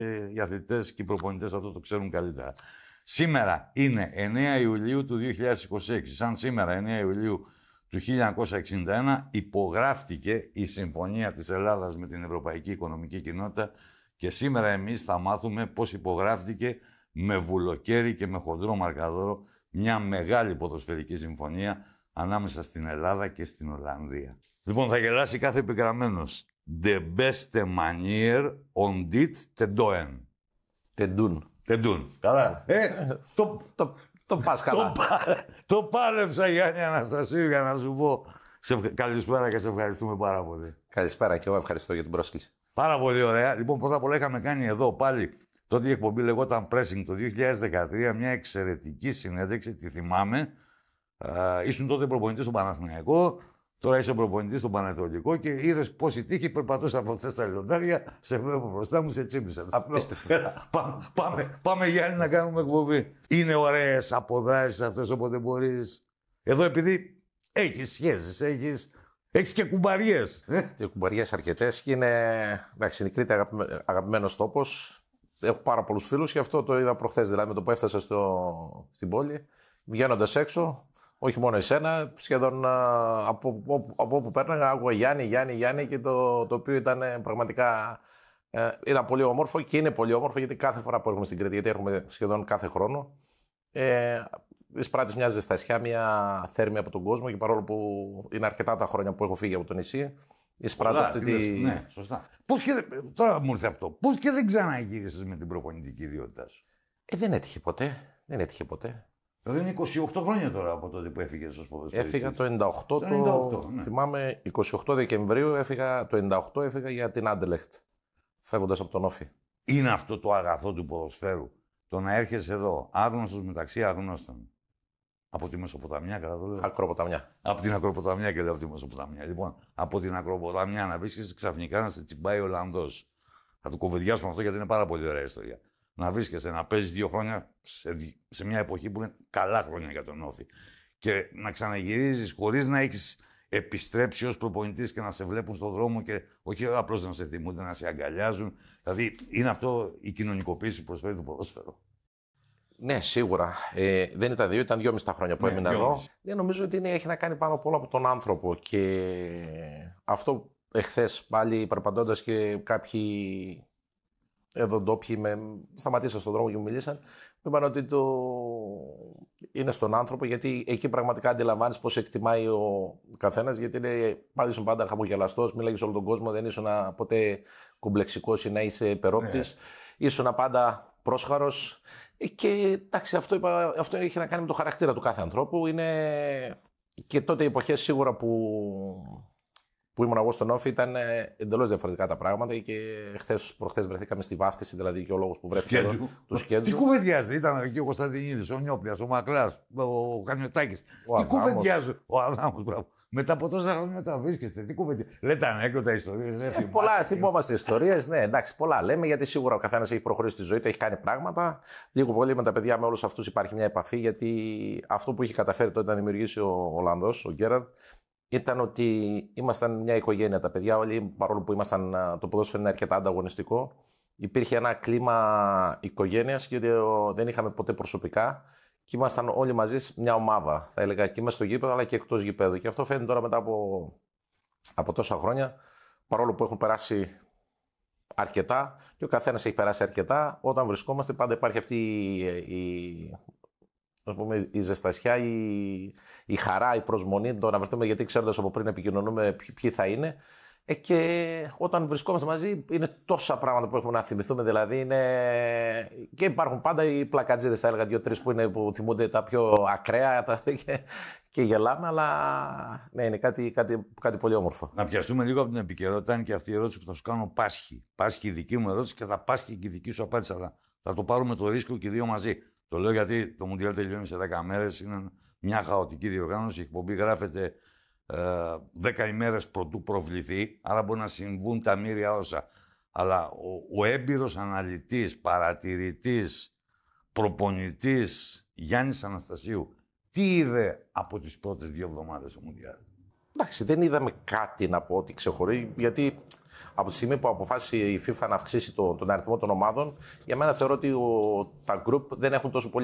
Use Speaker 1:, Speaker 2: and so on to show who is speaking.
Speaker 1: Οι αθλητές και οι προπονητές αυτό το ξέρουν καλύτερα. Σήμερα είναι 9 Ιουλίου του 2026. Σαν σήμερα, 9 Ιουλίου του 1961, υπογράφτηκε η Συμφωνία της Ελλάδας με την Ευρωπαϊκή Οικονομική Κοινότητα και σήμερα εμείς θα μάθουμε πώς υπογράφτηκε με βουλοκαίρι και με χοντρό μαρκαδόρο μια μεγάλη ποδοσφαιρική συμφωνία ανάμεσα στην Ελλάδα και στην Ολλανδία. Λοιπόν, θα γελάσει κάθε επιγραμμένος. De beste manier on dit te doen. Τεντούν. Καλά.
Speaker 2: Το πας καλά.
Speaker 1: Το πάλεψα, Γιάννη Αναστασίου, για να σου πω. Καλησπέρα και σε ευχαριστούμε πάρα πολύ.
Speaker 2: Καλησπέρα και εγώ ευχαριστώ για την πρόσκληση.
Speaker 1: Πάρα πολύ ωραία. Λοιπόν, πρώτα απ' όλα είχαμε κάνει εδώ πάλι, τότε η εκπομπή λεγόταν Pressing το 2013, μια εξαιρετική συνέντευξη, τη θυμάμαι. Ήσουν τότε προπονητής στον Παναθηναϊκό, τώρα είσαι προπονητής στον Πανετολικό και είδες πώς η τύχη περπατούσε από αυτές τα λιοντάρια, σε βλέπω μπροστά μου, σε τσίπησε.
Speaker 2: Απίστευτο.
Speaker 1: Πάμε Γιάννη να κάνουμε εκπομπή. Είναι ωραίες αποδράσεις αυτές όποτε μπορείς. Εδώ επειδή έχεις σχέσεις, έχεις και κουμπαριές.
Speaker 2: Και κουμπαριές αρκετές και εντάξει, είναι η Κρήτη αγαπημένος τόπος. Έχω πάρα πολλούς φίλους και αυτό το είδα προχθές. Δηλαδή με το που έφτασα στην πόλη, βγαίνοντας έξω, όχι μόνο εσένα, σχεδόν από όπου πέρναγα, άκουγα Γιάννη και το οποίο ήταν πραγματικά ήταν πολύ όμορφο και είναι πολύ όμορφο γιατί κάθε φορά που έρχομαι στην Κρήτη, γιατί έρχομαι σχεδόν κάθε χρόνο, εισπράττεις μια ζεστασιά, μια θέρμη από τον κόσμο και παρόλο που είναι αρκετά τα χρόνια που έχω φύγει από το νησί, εισπράττω αυτή τη...
Speaker 1: Ναι, σωστά. Τώρα μου ήρθε αυτό. Πώς και δεν ξαναγύρισες με την προπονητική ιδιότητά σου?
Speaker 2: Δεν έτυχε ποτέ.
Speaker 1: Δηλαδή είναι 28 χρόνια τώρα από τότε που έφυγες ως ποδοσφαιριστής.
Speaker 2: Έφυγα το 98, ναι. Θυμάμαι 28 Δεκεμβρίου το 98 έφυγα για την Άντελεχτ, φεύγοντας από τον Όφη.
Speaker 1: Είναι αυτό το αγαθό του ποδοσφαίρου, το να έρχεσαι εδώ, άγνωστος μεταξύ αγνώστων. Από τη Μεσοποταμιά, κατά το λέω.
Speaker 2: Ακροποταμιά.
Speaker 1: Από την Ακροποταμιά και λέω από τη Μεσοποταμιά. Λοιπόν, από την Ακροποταμιά να βρίσκεσαι ξαφνικά να σε τσιμπάει ο Ολλανδός. Θα το κουβεντιάσουμε αυτό γιατί είναι πάρα πολύ ωραία ιστορία. Να βρίσκεσαι, να παίζεις 2 χρόνια σε μια εποχή που είναι καλά χρόνια για τον Όφη. Και να ξαναγυρίζεις χωρίς να έχεις επιστρέψει ως προπονητής και να σε βλέπουν στον δρόμο και όχι απλώς να σε θυμούνται, να σε αγκαλιάζουν. Δηλαδή, είναι αυτό η κοινωνικοποίηση που προσφέρει το ποδόσφαιρο.
Speaker 2: Ναι, σίγουρα. Δεν ήταν 2, ήταν 2,5 τα χρόνια που έμεινα εδώ. Νομίζω ότι έχει να κάνει πάνω απ' όλα από τον άνθρωπο. Και αυτό εχθές πάλι περπατώντας και κάποιοι εδώ ντόπιοι με σταματήσαν στον δρόμο και μου μιλήσαν, μου είπαν ότι είναι στον άνθρωπο, γιατί εκεί πραγματικά αντιλαμβάνεις πώς εκτιμάει ο καθένας, γιατί ήσουν πάντα χαμογελαστός, μίλαγες σε όλο τον κόσμο, δεν ήσουν ποτέ κομπλεξικός ή να είσαι υπερόπτης, ήσουν πάντα πρόσχαρος. Και εντάξει, αυτό έχει να κάνει με το χαρακτήρα του κάθε ανθρώπου. Και τότε οι εποχές σίγουρα που ήμουν εγώ στον Όφη ήταν εντελώς διαφορετικά τα πράγματα και προχθές βρεθήκαμε στη βάφτιση, δηλαδή και ο λόγος που βρέθηκε εδώ του Σκέτζου.
Speaker 1: Τι κουβεντιάζει, ήταν εκεί ο Κωνσταντινίδης, ο Νιόπλιας, ο Μακλάς, ο Κανιωτάκης. Τι κουβεντιάζει, ο Αδάμος, μπράβο. Μετά από τόσα χρόνια τα βρίσκεστε, τι κουβεντιάζει. Λέτε ανέκδοτα ιστορίες.
Speaker 2: Πολλά θυμόμαστε ιστορίες, ναι, εντάξει, πολλά λέμε, γιατί σίγουρα ο καθένας έχει προχωρήσει στη ζωή του, έχει κάνει πράγματα. Λίγο πολύ με τα παιδιά, με όλους αυτούς υπάρχει μια επαφή, γιατί αυτό που είχε καταφέρει τότε να δημιουργήσει ο Ολλανδός, ο Γκέραρντ, ήταν ότι ήμασταν μια οικογένεια τα παιδιά όλοι, παρόλο που το ποδόσφαιρο είναι αρκετά ανταγωνιστικό. Υπήρχε ένα κλίμα οικογένειας και δεν είχαμε ποτέ προσωπικά και ήμασταν όλοι μαζί μια ομάδα, θα έλεγα, και μέσα στο γήπεδο αλλά και εκτός γηπέδου. Και αυτό φαίνεται τώρα μετά από τόσα χρόνια, παρόλο που έχουν περάσει αρκετά και ο καθένας έχει περάσει αρκετά, όταν βρισκόμαστε πάντα υπάρχει αυτή η ζεστασιά, η χαρά, η προσμονή, το να βρεθούμε, γιατί ξέροντας από πριν επικοινωνούμε ποιοι θα είναι. Και όταν βρισκόμαστε μαζί είναι τόσα πράγματα που έχουμε να θυμηθούμε, δηλαδή και υπάρχουν πάντα οι πλακατζίδες, θα έλεγα 2-3 που θυμούνται τα πιο ακραία και γελάμε, αλλά ναι, είναι κάτι πολύ όμορφο.
Speaker 1: Να πιαστούμε λίγο από την επικαιρότητα, είναι και αυτή η ερώτηση που θα σου κάνω πάσχει. Πάσχει η δική μου ερώτηση και θα πάσχει και η δική σου απάντηση, αλλά θα το πάρουμε το ρίσκο και οι δύο μαζί. Το λέω γιατί το Μουντιάλ τελειώνει σε 10 μέρες, είναι μια χαοτική διοργάνωση, η εκπομπή γράφεται 10 ημέρες πρωτού προβληθεί, άρα μπορεί να συμβούν τα μοίρια όσα. Αλλά ο έμπειρος αναλυτής, παρατηρητής, προπονητής Γιάννης Αναστασίου, τι είδε από τις πρώτες 2 εβδομάδες του Μουντιάλ?
Speaker 2: Εντάξει, δεν είδαμε κάτι να πω ότι ξεχωρεί, γιατί Από τη στιγμή που αποφάσισε η FIFA να αυξήσει τον αριθμό των ομάδων, για μένα θεωρώ ότι τα group δεν έχουν τόσο πολύ